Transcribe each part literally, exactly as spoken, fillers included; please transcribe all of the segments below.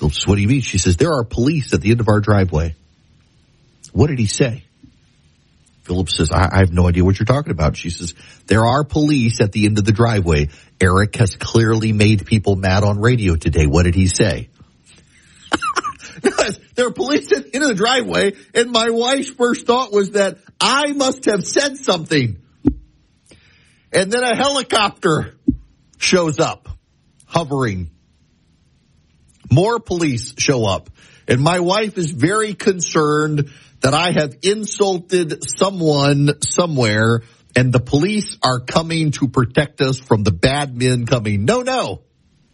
Phillips, what do you mean? She says, there are police at the end of our driveway. What did he say? Phillips says, I, I have no idea what you're talking about. She says, there are police at the end of the driveway. Eric has clearly made people mad on radio today. What did he say? There are police at the end of the driveway, and my wife's first thought was that I must have said something. And then a helicopter shows up, hovering. More police show up, and my wife is very concerned that I have insulted someone somewhere, and the police are coming to protect us from the bad men coming. No, no.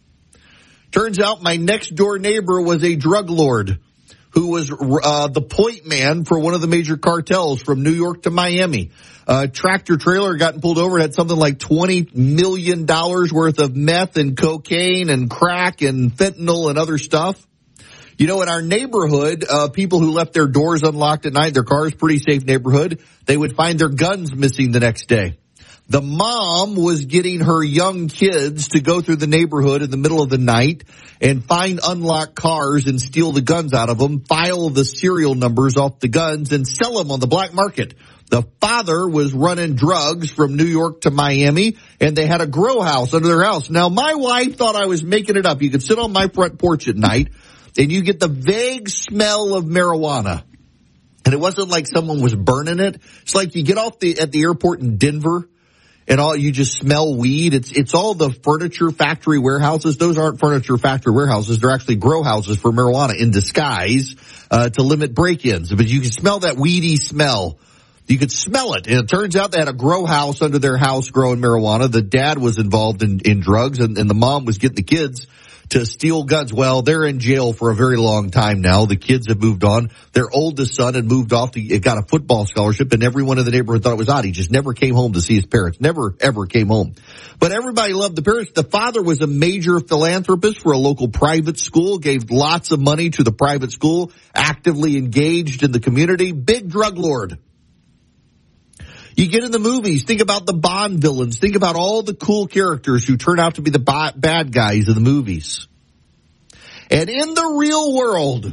Turns out my next door neighbor was a drug lord who was uh, the point man for one of the major cartels from New York to Miami. Uh, tractor trailer gotten pulled over, had something like twenty million dollars worth of meth and cocaine and crack and fentanyl and other stuff. You know, in our neighborhood, uh, people who left their doors unlocked at night, their cars, pretty safe neighborhood, they would find their guns missing the next day. The mom was getting her young kids to go through the neighborhood in the middle of the night and find unlocked cars and steal the guns out of them, file the serial numbers off the guns, and sell them on the black market. The father was running drugs from New York to Miami, and they had a grow house under their house. Now, my wife thought I was making it up. You could sit on my front porch at night, and you get the vague smell of marijuana. And it wasn't like someone was burning it. It's like you get off the at the airport in Denver, and all you just smell weed. It's it's all the furniture factory warehouses. Those aren't furniture factory warehouses. They're actually grow houses for marijuana in disguise uh, to limit break-ins. But you can smell that weedy smell. You could smell it. And it turns out they had a grow house under their house growing marijuana. The dad was involved in, in drugs, and, and the mom was getting the kids to steal guns. Well, they're in jail for a very long time now. The kids have moved on. Their oldest son had moved off to, got a football scholarship, and everyone in the neighborhood thought it was odd. He just never came home to see his parents. Never, ever came home. But everybody loved the parents. The father was a major philanthropist for a local private school, gave lots of money to the private school, actively engaged in the community. Big drug lord. You get in the movies, think about the Bond villains, think about all the cool characters who turn out to be the bad guys in the movies. And in the real world,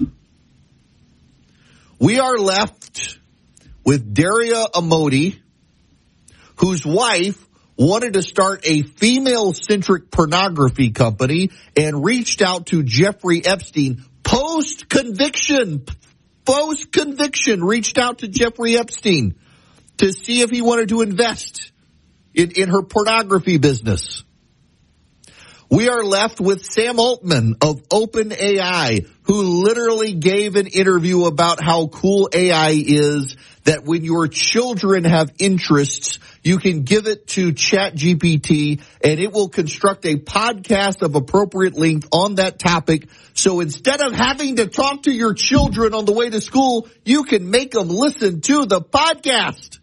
we are left with Daria Amodi, whose wife wanted to start a female-centric pornography company and reached out to Jeffrey Epstein post-conviction, post-conviction, reached out to Jeffrey Epstein to see if he wanted to invest in, in her pornography business. We are left with Sam Altman of OpenAI, who literally gave an interview about how cool A I is, that when your children have interests, you can give it to ChatGPT and it will construct a podcast of appropriate length on that topic. So instead of having to talk to your children on the way to school, you can make them listen to the podcast.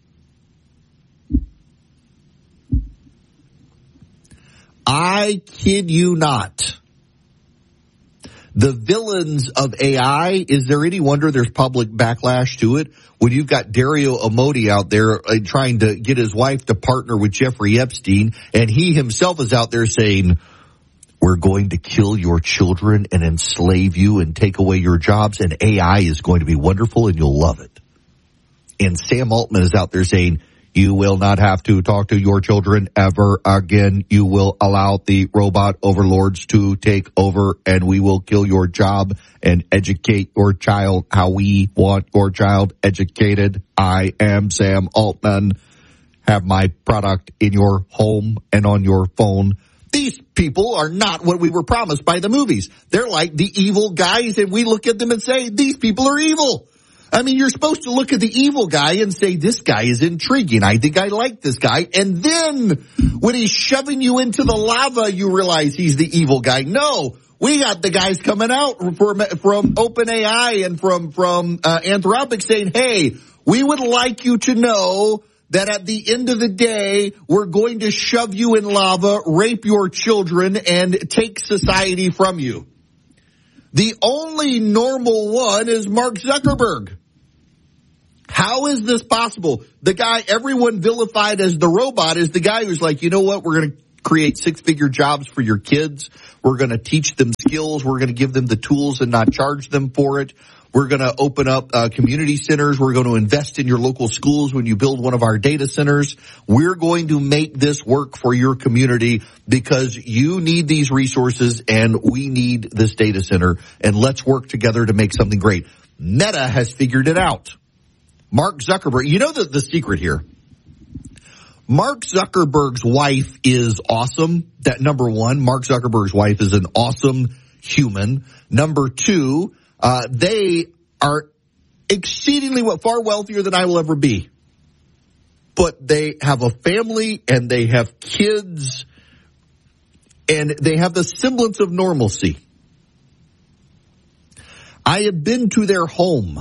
I kid you not. The villains of A I, is there any wonder there's public backlash to it? When you've got Dario Amodi out there uh, trying to get his wife to partner with Jeffrey Epstein, and he himself is out there saying, we're going to kill your children and enslave you and take away your jobs, and A I is going to be wonderful and you'll love it. And Sam Altman is out there saying, you will not have to talk to your children ever again. You will allow the robot overlords to take over, and we will kill your job and educate your child how we want your child educated. I am Sam Altman. Have my product in your home and on your phone. These people are not what we were promised by the movies. They're like the evil guys, and we look at them and say, these people are evil. I mean, you're supposed to look at the evil guy and say, this guy is intriguing. I think I like this guy. And then when he's shoving you into the lava, you realize he's the evil guy. No, we got the guys coming out from, from OpenAI and from, from uh, Anthropic saying, hey, we would like you to know that at the end of the day, we're going to shove you in lava, rape your children, and take society from you. The only normal one is Mark Zuckerberg. How is this possible? The guy everyone vilified as the robot is the guy who's like, you know what, we're going to create six-figure jobs for your kids. We're going to teach them skills. We're going to give them the tools and not charge them for it. We're going to open up uh, community centers. We're going to invest in your local schools when you build one of our data centers. We're going to make this work for your community because you need these resources and we need this data center. And let's work together to make something great. Meta has figured it out. Mark Zuckerberg, you know the, the secret here. Mark Zuckerberg's wife is awesome. That number one, Mark Zuckerberg's wife is an awesome human. Number two, Uh, they are exceedingly far wealthier than I will ever be. But they have a family and they have kids and they have the semblance of normalcy. I have been to their home.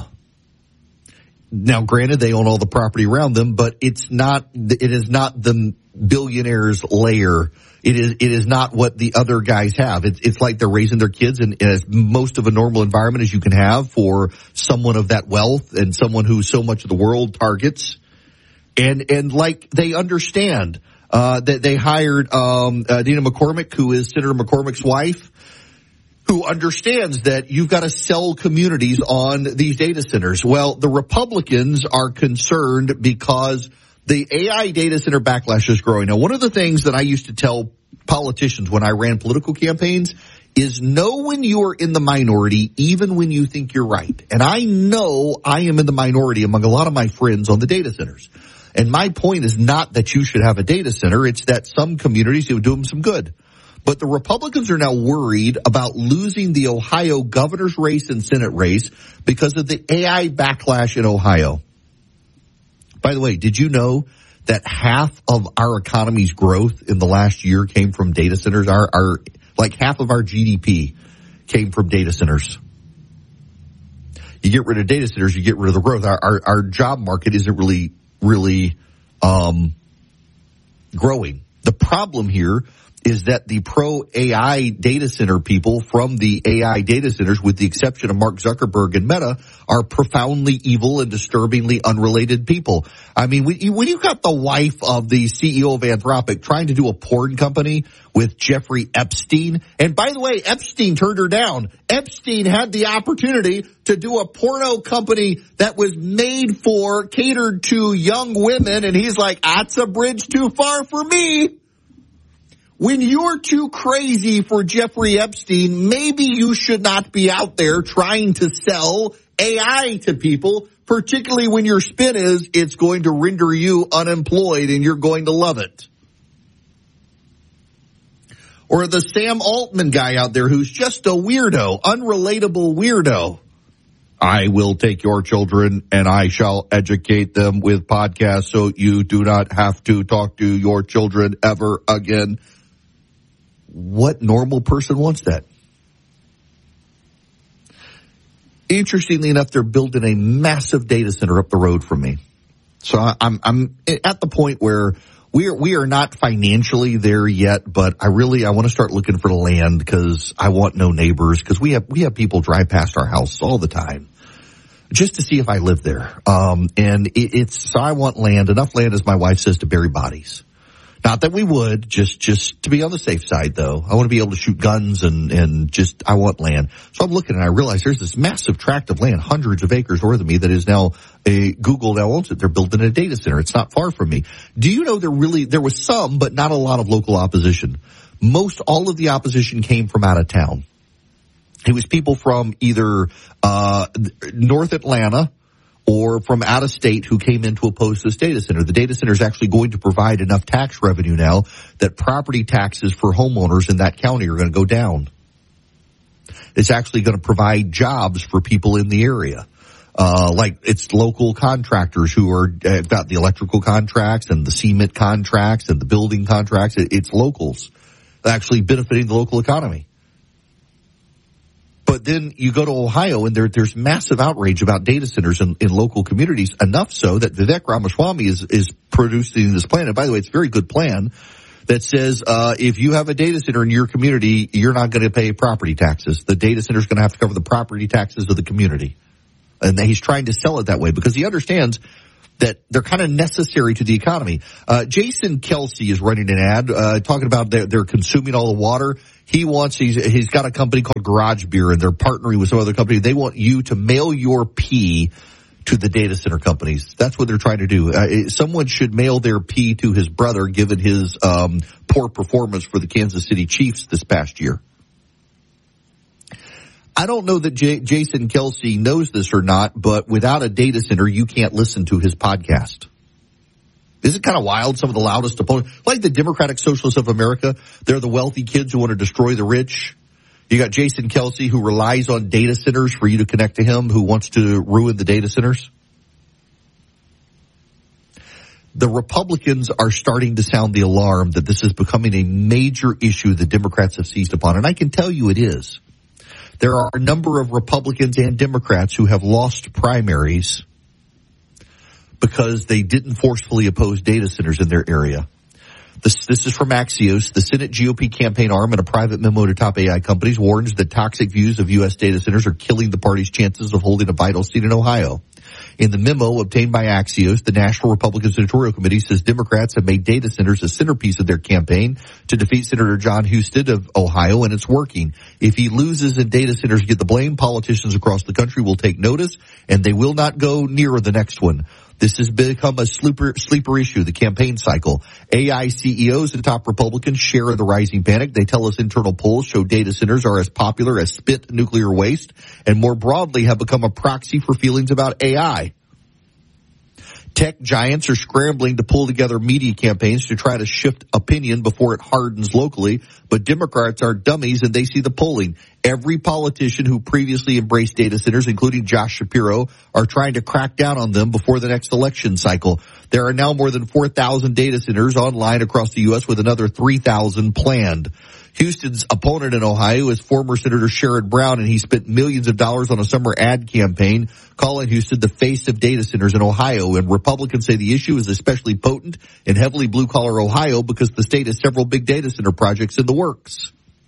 Now, granted, they own all the property around them, but it's not, it is not the billionaire's lair. It is, it is not what the other guys have. It's, it's like they're raising their kids in, in as most of a normal environment as you can have for someone of that wealth and someone who so much of the world targets. And, and like they understand, uh, that they hired, um, uh, Dina McCormick, who is Senator McCormick's wife, who understands that you've got to sell communities on these data centers. Well, the Republicans are concerned because the A I data center backlash is growing. Now, one of the things that I used to tell politicians when I ran political campaigns is know when you are in the minority, even when you think you're right. And I know I am in the minority among a lot of my friends on the data centers. And my point is not that you should have a data center. It's that some communities would do them some good. But the Republicans are now worried about losing the Ohio governor's race and Senate race because of the A I backlash in Ohio. By the way, did you know that half of our economy's growth in the last year came from data centers? Our, our, like half of our G D P came from data centers. You get rid of data centers, you get rid of the growth. Our, our, our job market isn't really, really, um, growing. The problem here is that the pro-A I data center people from the A I data centers, with the exception of Mark Zuckerberg and Meta, are profoundly evil and disturbingly unrelated people. I mean, when you, when you got the wife of the C E O of Anthropic trying to do a porn company with Jeffrey Epstein, and by the way, Epstein turned her down. Epstein had the opportunity to do a porno company that was made for, catered to young women, and he's like, that's a bridge too far for me. When you're too crazy for Jeffrey Epstein, maybe you should not be out there trying to sell A I to people, particularly when your spin is it's going to render you unemployed and you're going to love it. Or the Sam Altman guy out there who's just a weirdo, unrelatable weirdo. I will take your children and I shall educate them with podcasts so you do not have to talk to your children ever again. What normal person wants that? Interestingly enough, they're building a massive data center up the road from me. So I'm, I'm at the point where we are, we are not financially there yet, but I really, I want to start looking for the land because I want no neighbors, because we have, we have people drive past our house all the time just to see if I live there. Um, and it, it's, so I want land, enough land, as my wife says, to bury bodies. Not that we would, just, just to be on the safe side though. I want to be able to shoot guns and, and just, I want land. So I'm looking and I realize there's this massive tract of land, hundreds of acres worth of me, that is now a, Google now owns it. They're building a data center. It's not far from me. Do you know there really, there was some, but not a lot of local opposition. Most all of the opposition came from out of town. It was people from either, uh, North Atlanta, or from out of state who came in to oppose this data center. The data center is actually going to provide enough tax revenue now that property taxes for homeowners in that county are going to go down. It's actually going to provide jobs for people in the area. Uh, like it's local contractors who are, have got the electrical contracts and the cement contracts and the building contracts. It's locals actually benefiting the local economy. But then you go to Ohio and there, there's massive outrage about data centers in, in local communities, enough so that Vivek Ramaswamy is, is producing this plan. And by the way, it's a very good plan that says, uh, if you have a data center in your community, you're not going to pay property taxes. The data center is going to have to cover the property taxes of the community. And he's trying to sell it that way because he understands that they're kind of necessary to the economy. Uh, Jason Kelsey is running an ad, uh, talking about they're, they're consuming all the water. He wants, he's, he's got a company called Garage Beer, and they're partnering with some other company. They want you to mail your pee to the data center companies. That's what they're trying to do. Uh, someone should mail their pee to his brother, given his um, poor performance for the Kansas City Chiefs this past year. I don't know that J- Jason Kelsey knows this or not, but without a data center, you can't listen to his podcast. Isn't it kind of wild? Some of the loudest opponents, like the Democratic Socialists of America, they're the wealthy kids who want to destroy the rich. You got Jason Kelsey, who relies on data centers for you to connect to him, who wants to ruin the data centers. The Republicans are starting to sound the alarm that this is becoming a major issue the Democrats have seized upon, and I can tell you it is. There are a number of Republicans and Democrats who have lost primaries because they didn't forcefully oppose data centers in their area. This, this is from Axios. The Senate G O P campaign arm in a private memo to top A I companies warns that toxic views of U S data centers are killing the party's chances of holding a vital seat in Ohio. In the memo obtained by Axios, the National Republican Senatorial Committee says Democrats have made data centers a centerpiece of their campaign to defeat Senator John Husted of Ohio, and it's working. If he loses and data centers get the blame, politicians across the country will take notice, and they will not go near the next one. This has become a sleeper, sleeper issue, the campaign cycle. A I C E Os and top Republicans share in the rising panic. They tell us internal polls show data centers are as popular as spent nuclear waste, and more broadly have become a proxy for feelings about A I. Tech giants are scrambling to pull together media campaigns to try to shift opinion before it hardens locally, but Democrats are dummies and they see the polling. Every politician who previously embraced data centers, including Josh Shapiro, are trying to crack down on them before the next election cycle. There are now more than four thousand data centers online across the U S with another three thousand planned. Houston's opponent in Ohio is former Senator Sherrod Brown, and he spent millions of dollars on a summer ad campaign calling Houston the face of data centers in Ohio. And Republicans say the issue is especially potent in heavily blue-collar Ohio because the state has several big data center projects in the works.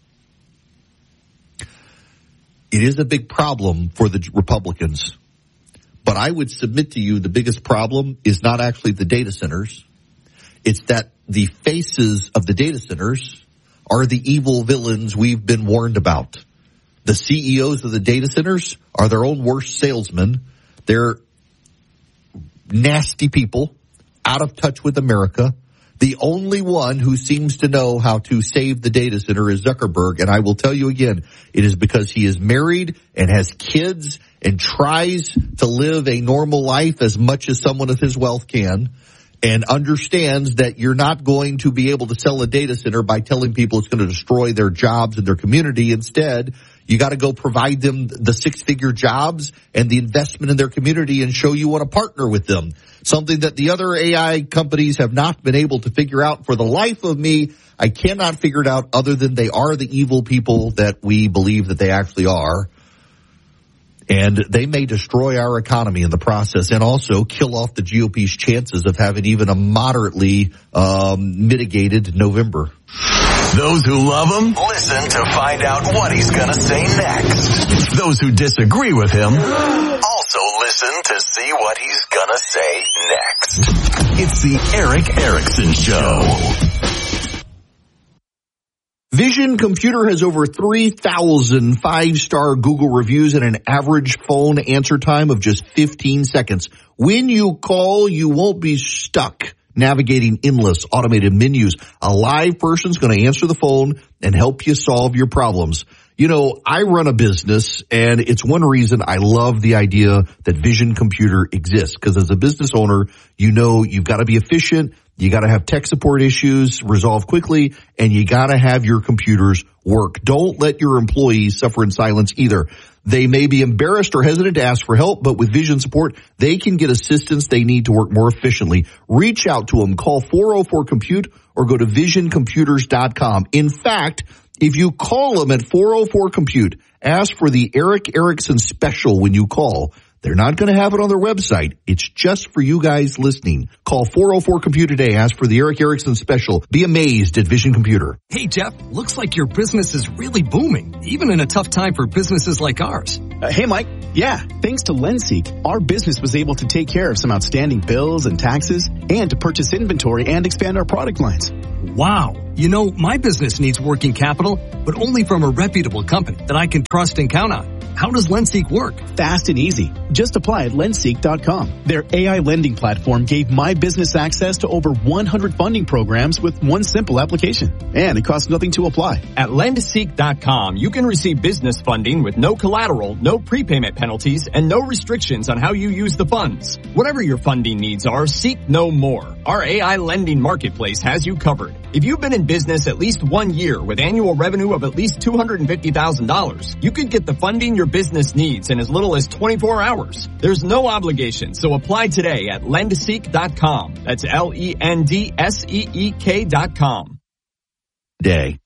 It is a big problem for the Republicans. But I would submit to you the biggest problem is not actually the data centers. It's that the faces of the data centers are the evil villains we've been warned about. The C E Os of the data centers are their own worst salesmen. They're nasty people, out of touch with America. The only one who seems to know how to save the data center is Zuckerberg. And I will tell you again, it is because he is married and has kids and tries to live a normal life as much as someone of his wealth can, and understands that you're not going to be able to sell a data center by telling people it's going to destroy their jobs and their community. Instead, you got to go provide them the six-figure jobs and the investment in their community and show you want to partner with them. Something that the other A I companies have not been able to figure out. For the life of me, I cannot figure it out other than they are the evil people that we believe that they actually are. And they may destroy our economy in the process and also kill off the G O P's chances of having even a moderately um, mitigated November. Those who love him, listen to find out what he's going to say next. Those who disagree with him, also listen to see what he's going to say next. It's the Erick Erickson Show. Vision Computer has over three thousand five-star Google reviews and an average phone answer time of just fifteen seconds. When you call, you won't be stuck navigating endless automated menus. A live person's going to answer the phone and help you solve your problems. You know, I run a business, and it's one reason I love the idea that Vision Computer exists, because as a business owner, you know you've got to be efficient. You got to have tech support issues resolved quickly, and you got to have your computers work. Don't let your employees suffer in silence either. They may be embarrassed or hesitant to ask for help, but with Vision support, they can get assistance they need to work more efficiently. Reach out to them. Call four oh four compute or go to vision computers dot com. In fact, if you call them at four oh four compute, ask for the Erick Erickson special when you call. They're not going to have it on their website. It's just for you guys listening. Call four oh four computer today. Ask for the Eric Erickson special. Be amazed at Vision Computer. Hey, Jeff, looks like your business is really booming, even in a tough time for businesses like ours. Uh, hey, Mike. Yeah, thanks to LendSeek, our business was able to take care of some outstanding bills and taxes and to purchase inventory and expand our product lines. Wow. You know, my business needs working capital, but only from a reputable company that I can trust and count on. How does LendSeek work? Fast and easy. Just apply at lendseek dot com. Their A I lending platform gave my business access to over one hundred funding programs with one simple application. And it costs nothing to apply. At lendseek dot com, you can receive business funding with no collateral, no prepayment penalties, and no restrictions on how you use the funds. Whatever your funding needs are, seek no more. Our A I lending marketplace has you covered. If you've been in business at least one year with annual revenue of at least two hundred fifty thousand dollars, you could get the funding your business needs in as little as twenty-four hours. There's no obligation, so apply today at lendseek dot com. That's L E N D S E E K dot com. Day.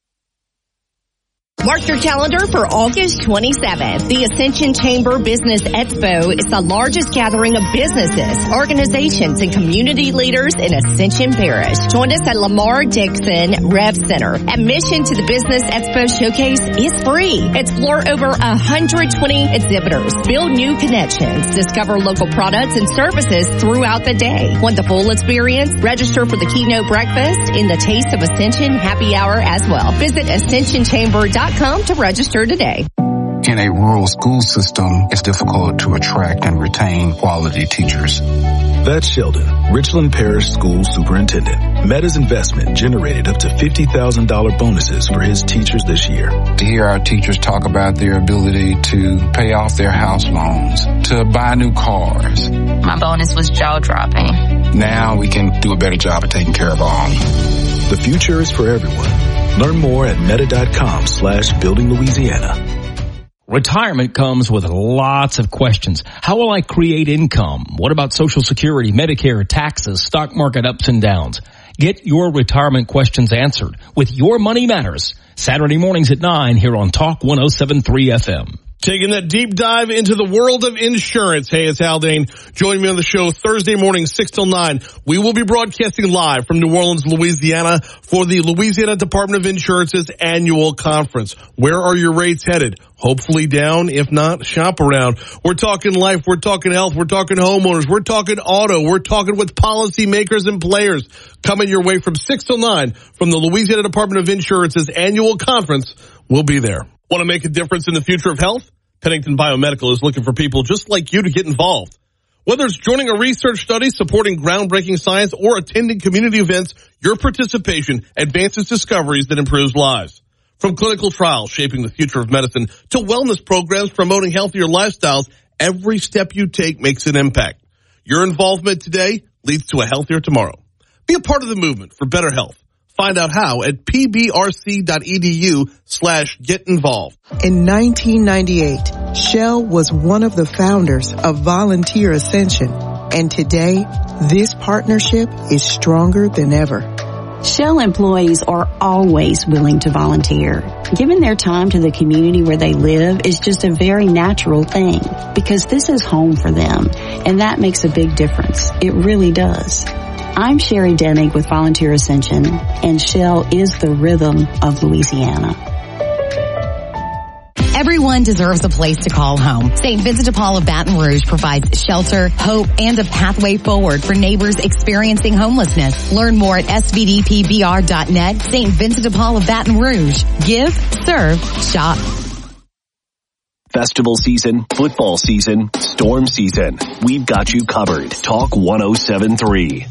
Mark your calendar for August twenty-seventh. The Ascension Chamber Business Expo is the largest gathering of businesses, organizations, and community leaders in Ascension Parish. Join us at Lamar Dixon Rev Center. Admission to the Business Expo Showcase is free. Explore over one hundred twenty exhibitors. Build new connections. Discover local products and services throughout the day. Want the full experience? Register for the keynote breakfast in the Taste of Ascension happy hour as well. Visit ascension chamber dot com to register today. In a rural school system, it's difficult to attract and retain quality teachers. That's Sheldon, Richland Parish School Superintendent. Meta's investment generated up to fifty thousand dollars bonuses for his teachers this year. To hear our teachers talk about their ability to pay off their house loans, to buy new cars. My bonus was jaw-dropping. Now we can do a better job of taking care of our own. The future is for everyone. Learn more at meta.com slash building Louisiana. Retirement comes with lots of questions. How will I create income? What about Social Security, Medicare, taxes, stock market ups and downs? Get your retirement questions answered with Your Money Matters. Saturday mornings at nine here on Talk one oh seven point three F M. Taking that deep dive into the world of insurance. Hey, it's Haldane. Join me on the show Thursday morning, six till nine. We will be broadcasting live from New Orleans, Louisiana for the Louisiana Department of Insurance's annual conference. Where are your rates headed? Hopefully down. If not, shop around. We're talking life. We're talking health. We're talking homeowners. We're talking auto. We're talking with policymakers and players coming your way from six till nine from the Louisiana Department of Insurance's annual conference. We'll be there. Want to make a difference in the future of health? Pennington Biomedical is looking for people just like you to get involved. Whether it's joining a research study, supporting groundbreaking science, or attending community events, your participation advances discoveries that improves lives. From clinical trials shaping the future of medicine to wellness programs promoting healthier lifestyles, every step you take makes an impact. Your involvement today leads to a healthier tomorrow. Be a part of the movement for better health. Find out how at pbrc.edu slash get involved. In nineteen ninety-eight, Shell was one of the founders of Volunteer Ascension. And today, this partnership is stronger than ever. Shell employees are always willing to volunteer. Giving their time to the community where they live is just a very natural thing because this is home for them, and that makes a big difference. It really does. I'm Sherry Dennig with Volunteer Ascension, and Shell is the rhythm of Louisiana. Everyone deserves a place to call home. Saint Vincent de Paul of Baton Rouge provides shelter, hope, and a pathway forward for neighbors experiencing homelessness. Learn more at S V D P B R dot net. Saint Vincent de Paul of Baton Rouge. Give, serve, shop. Festival season, football season, storm season. We've got you covered. Talk one oh seven point three.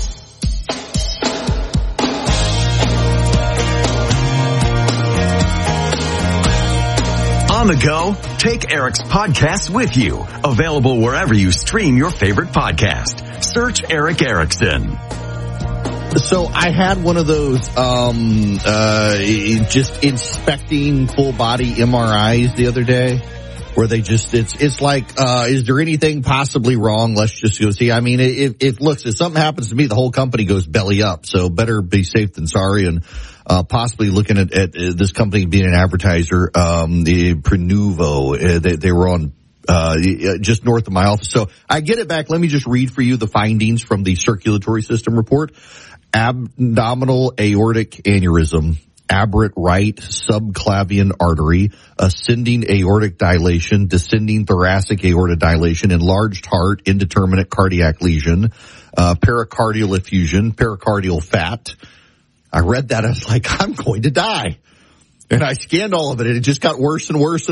On the go, take Eric's podcast with you. Available wherever you stream your favorite podcast. Search Eric Erickson. So I had one of those, um, uh, just inspecting full body M R Is the other day where they just, it's, it's like, uh, is there anything possibly wrong? Let's just go see. I mean, if, if, looks, if something happens to me, the whole company goes belly up. So better be safe than sorry. And, uh, possibly looking at, at uh, this company being an advertiser, um, the Prenuvo, uh, they, they were on uh, just north of my office. So I get it back. Let me just read for you the findings from the circulatory system report. Abdominal aortic aneurysm, aberrant right subclavian artery, ascending aortic dilation, descending thoracic aorta dilation, enlarged heart, indeterminate cardiac lesion, uh, pericardial effusion, pericardial fat. I read that. I was like, I'm going to die. And I scanned all of it, and it just got worse and worse.